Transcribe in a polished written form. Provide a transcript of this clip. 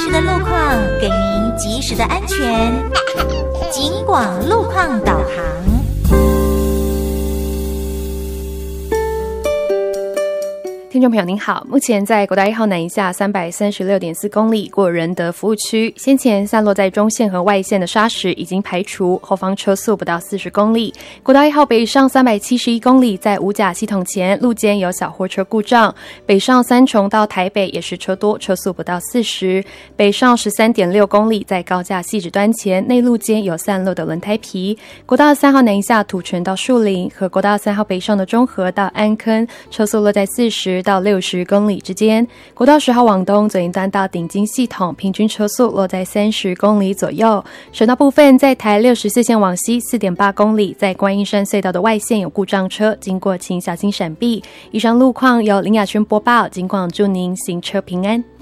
时的路况，给您及时的安全。警广路况导航。 听众朋友您好，目前在国道1号南一下 336.4 公里过仁德服务区，先前散落在中线和外线的砂石已经排除，后方车速不到40公里。国道1号北上371公里，在五甲系统前路肩有小货车故障，北上三重到台北也是车多，车速不到40。北上 13.6 公里，在高架汐止端前内路间有散落的轮胎皮。国道3号南一下土城到树林和国道3号北上的中和到安坑，车速落在40到60公里之间。国道10号往东左营端到顶金系统，平均车速落在30公里左右。省道部分，在台64线往西 4.8 公里，在观音山隧道的外线有故障车，经过请小心闪避。以上路况由林雅轩播报，警广祝您行车平安。